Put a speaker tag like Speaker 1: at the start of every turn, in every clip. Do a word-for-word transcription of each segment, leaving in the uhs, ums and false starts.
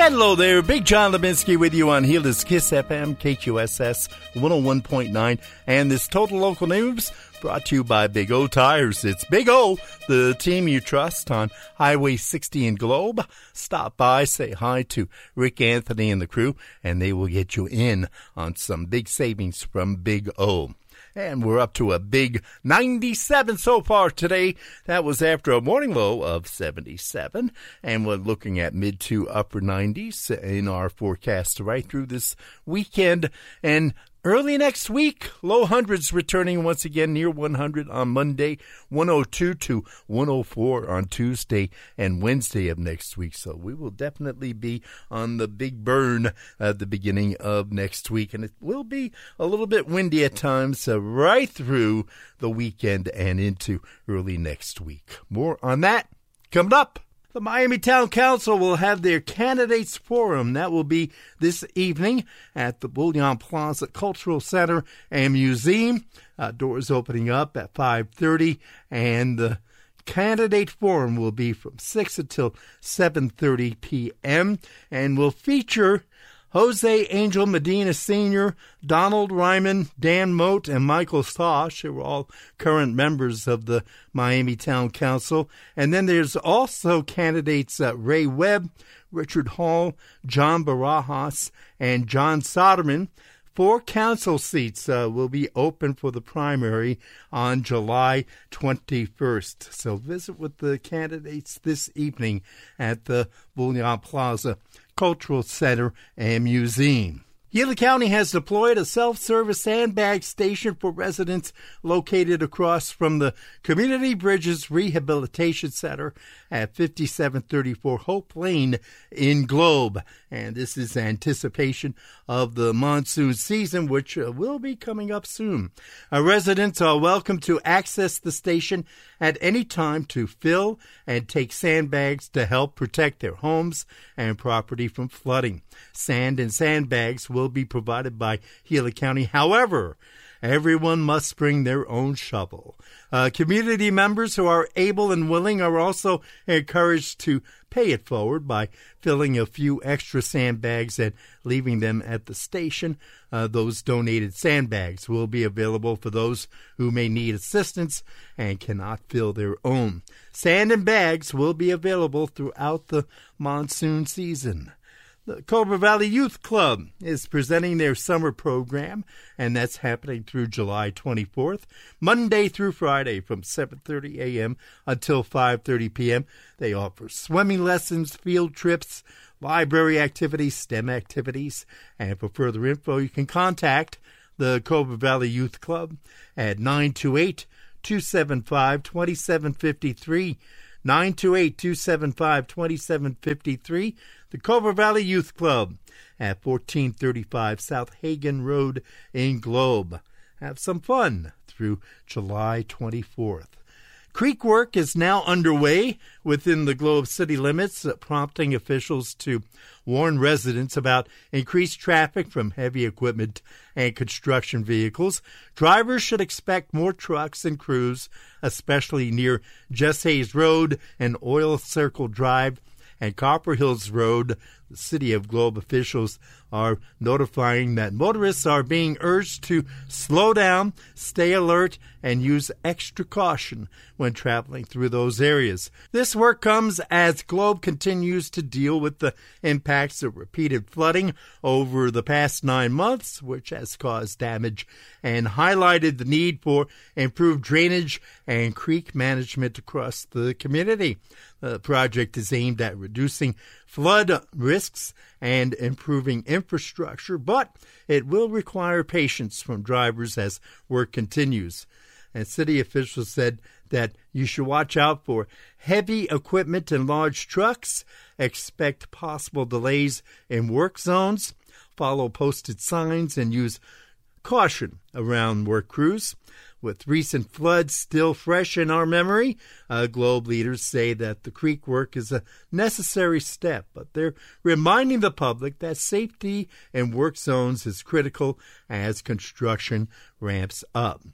Speaker 1: Hello there, Big John Levinsky with you on Healers Kiss F M, K Q S S one oh one point nine, and this Total Local News brought to you by Big O Tires. It's Big O, the team you trust on Highway sixty in Globe. Stop by, say hi to Rick Anthony and the crew, and they will get you in on some big savings from Big O. And we're up to a big ninety-seven so far today. That was after a morning low of seventy-seven. And we're looking at mid to upper nineties in our forecast right through this weekend. And early next week, low hundreds returning once again near one hundred on Monday, one oh two to one oh four on Tuesday and Wednesday of next week. So we will definitely be on the big burn at the beginning of next week. And it will be a little bit windy at times uh, right through the weekend and into early next week. More on that coming up. The Miami Town Council will have their candidates forum. That will be this evening at the Bullion Plaza Cultural Center and Museum. Uh, doors opening up at five thirty, and the candidate forum will be from six until seven thirty p.m. and will feature Jose Angel Medina Senior, Donald Ryman, Dan Moat, and Michael Sosh, who are all current members of the Miami Town Council. And then there's also candidates uh, Ray Webb, Richard Hall, John Barajas, and John Soderman. Four council seats uh, will be open for the primary on July twenty-first. So visit with the candidates this evening at the Bullion Plaza Cultural Center and Museum. Gila County has deployed a self-service sandbag station for residents located across from the Community Bridges Rehabilitation Center at fifty-seven thirty-four Hope Lane in Globe. And this is anticipation of the monsoon season, which uh, will be coming up soon. Uh, residents are welcome to access the station at any time to fill and take sandbags to help protect their homes and property from flooding. Sand and sandbags will be provided by Gila County. However, everyone must bring their own shovel. Uh, community members who are able and willing are also encouraged to pay it forward by filling a few extra sandbags and leaving them at the station. Uh, those donated sandbags will be available for those who may need assistance and cannot fill their own. Sand and bags will be available throughout the monsoon season. The Cobra Valley Youth Club is presenting their summer program, and that's happening through July twenty-fourth, Monday through Friday from seven thirty a.m. until five thirty p.m. They offer swimming lessons, field trips, library activities, STEM activities, and for further info, you can contact the Cobra Valley Youth Club at nine two eight, two seven five, two seven five three, nine two eight, two seven five, two seven five three. The Cobra Valley Youth Club at fourteen thirty-five South Hagen Road in Globe. Have some fun through July twenty-fourth. Creek work is now underway within the Globe city limits, prompting officials to warn residents about increased traffic from heavy equipment and construction vehicles. Drivers should expect more trucks and crews, especially near Jess Hayes Road and Oil Circle Drive and Copper Hills Road. The City of Globe officials are notifying that motorists are being urged to slow down, stay alert, and use extra caution when traveling through those areas. This work comes as Globe continues to deal with the impacts of repeated flooding over the past nine months, which has caused damage and highlighted the need for improved drainage and creek management across the community. The project is aimed at reducing flood risks and improving infrastructure, but it will require patience from drivers as work continues. And city officials said that you should watch out for heavy equipment and large trucks, expect possible delays in work zones, follow posted signs, and use caution around work crews. With recent floods still fresh in our memory, uh, Globe leaders say that the creek work is a necessary step, but they're reminding the public that safety in work zones is critical as construction ramps up.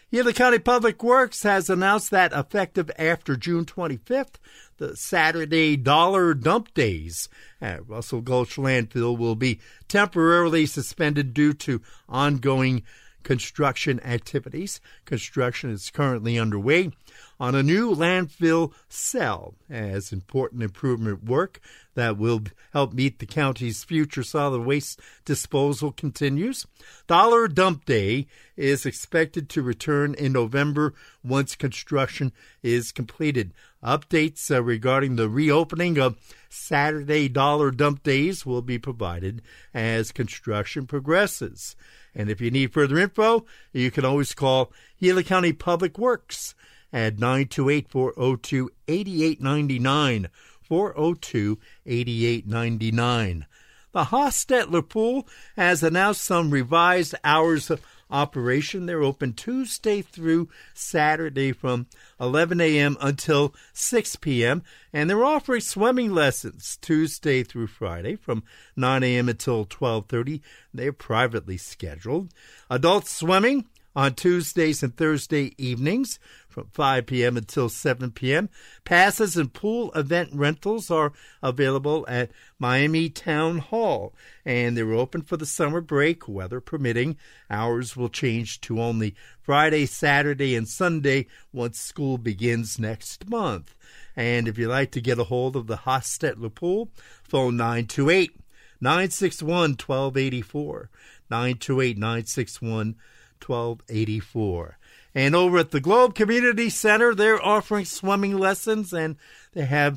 Speaker 1: Gila County Public Works has announced that effective after June twenty-fifth, the Saturday dollar dump days at Russell Gulch Landfill will be temporarily suspended due to ongoing construction activities. Construction is currently underway on a new landfill cell as important improvement work that will help meet the county's future solid waste disposal continues. Dollar Dump Day is expected to return in November once construction is completed. Updates uh, regarding the reopening of Saturday Dollar Dump Days will be provided as construction progresses. And if you need further info, you can always call Gila County Public Works at nine two eight, four oh two, eight eight nine nine, four oh two, eight eight nine nine. The Hostetler Pool has announced some revised hours of operation. They're open Tuesday through Saturday from eleven a.m. until six p.m., and they're offering swimming lessons Tuesday through Friday from nine a.m. until twelve thirty. They're privately scheduled. Adult swimming on Tuesdays and Thursday evenings from five p.m. until seven p.m. Passes and pool event rentals are available at Miami Town Hall, and they're open for the summer break, weather permitting. Hours will change to only Friday, Saturday, and Sunday once school begins next month. And if you'd like to get a hold of the Hostetler Pool, phone nine two eight, nine six one, one two eight four, nine two eight, nine six one, twelve eighty-four. And over at the Globe Community Center, they're offering swimming lessons, and they have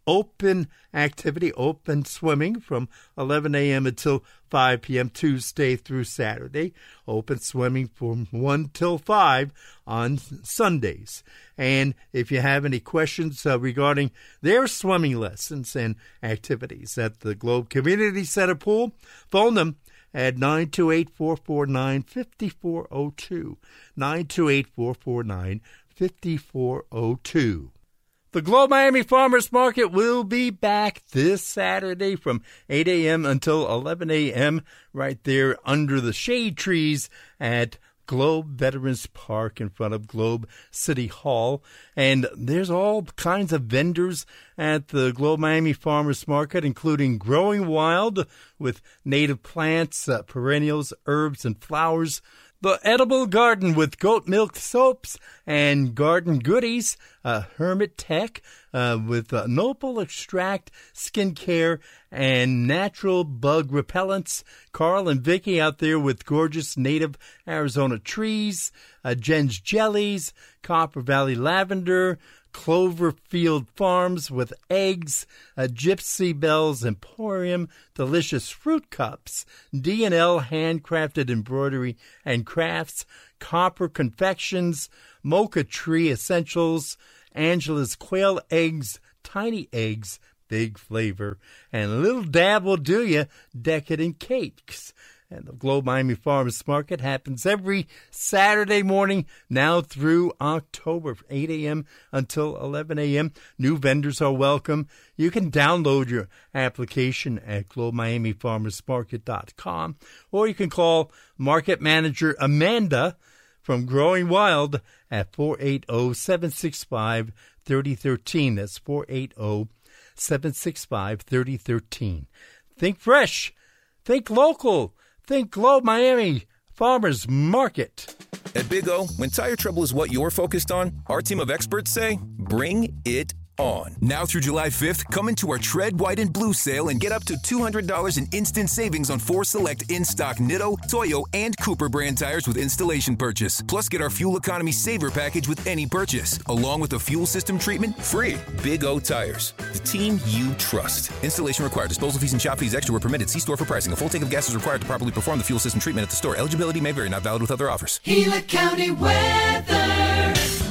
Speaker 1: open activity, open swimming from eleven a.m. until five p.m. Tuesday through Saturday. Open swimming from one till five on Sundays. And if you have any questions uh, regarding their swimming lessons and activities at the Globe Community Center pool, phone them at nine two eight, four four nine, five four zero two, nine two eight, four four nine, five four zero two. The Globe Miami Farmers Market will be back this Saturday from eight a.m. until eleven a.m. right there under the shade trees at Globe Veterans Park in front of Globe City Hall. And there's all kinds of vendors at the Globe Miami Farmers Market, including Growing Wild with native plants, uh, perennials, herbs, and flowers. The Edible Garden with goat milk soaps and garden goodies. Uh, Hermit Tech uh, with uh, Noble Extract skincare and natural bug repellents. Carl and Vicky out there with gorgeous native Arizona trees. Uh, Jen's Jellies, Copper Valley Lavender, Cloverfield Farms with eggs, a Gypsy Bells Emporium, delicious fruit cups, D and L handcrafted embroidery and crafts, Copper Confections, Mocha Tree Essentials, Angela's Quail Eggs, Tiny Eggs, Big Flavor, and a little dab will do you, Decadent Cakes. And the Globe Miami Farmers Market happens every Saturday morning now through October, from eight a.m. until eleven a.m. New vendors are welcome. You can download your application at globe miami farmers market dot com, or you can call Market Manager Amanda from Growing Wild at four eight zero, seven six five, three zero one three. That's four eight zero, seven six five, three zero one three. Think fresh. Think local. Think Globe Miami Farmers Market.
Speaker 2: At Big O, when tire trouble is what you're focused on, our team of experts say, bring it on. Now through July fifth, come into our Tread White and Blue sale and get up to two hundred dollars in instant savings on four select in-stock Nitto, Toyo, and Cooper brand tires with installation purchase. Plus, get our Fuel Economy Saver package with any purchase, along with a fuel system treatment free. Big O Tires, the team you trust. Installation required. Disposal fees and shop fees extra were permitted. See store for pricing. A full tank of gas is required to properly perform the fuel system treatment at the store. Eligibility may vary. Not valid with other offers.
Speaker 3: Gila County weather.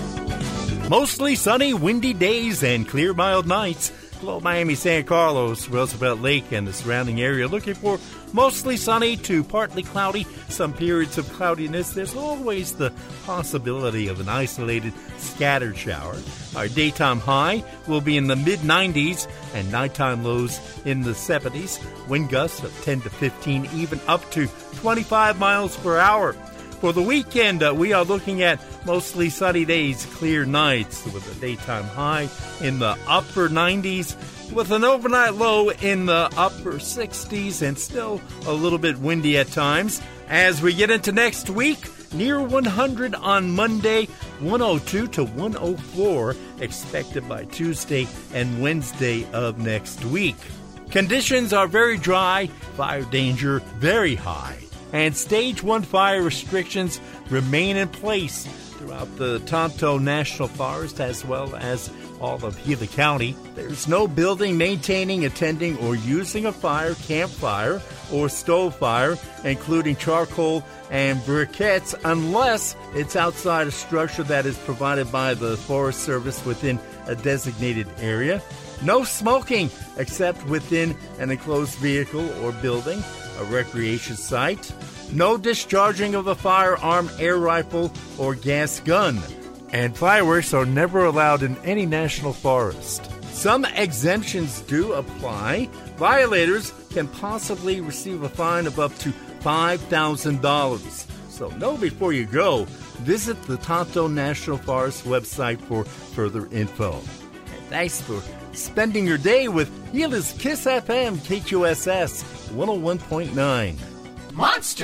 Speaker 1: Mostly sunny, windy days and clear, mild nights. Globe Miami, San Carlos, Roosevelt Lake, and the surrounding area looking for mostly sunny to partly cloudy. Some periods of cloudiness. There's always the possibility of an isolated scattered shower. Our daytime high will be in the mid nineties and nighttime lows in the seventies. Wind gusts of ten to fifteen, even up to twenty-five miles per hour. For the weekend, uh, we are looking at mostly sunny days, clear nights with a daytime high in the upper nineties with an overnight low in the upper sixties and still a little bit windy at times. As we get into next week, near one hundred on Monday, one oh two to one oh four expected by Tuesday and Wednesday of next week. Conditions are very dry, fire danger very high, and Stage one fire restrictions remain in place throughout the Tonto National Forest as well as all of Gila County. There's no building, maintaining, attending, or using a fire, campfire, or stove fire, including charcoal and briquettes, unless it's outside a structure that is provided by the Forest Service within a designated area. No smoking except within an enclosed vehicle or building, a recreation site. No discharging of a firearm, air rifle, or gas gun. And fireworks are never allowed in any national forest. Some exemptions do apply. Violators can possibly receive a fine of up to five thousand dollars. So know before you go. Visit the Tonto National Forest website for further info. And thanks for spending your day with Gila's Kiss F M K Q S S one oh one point nine.
Speaker 3: Monster